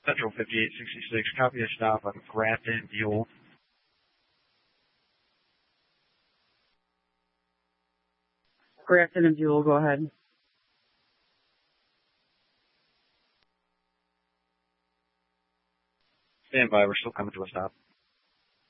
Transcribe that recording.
Central 5866, copy a stop on Grafton Buell. Grafton and Buell, go ahead. Stand by, we're still coming to a stop.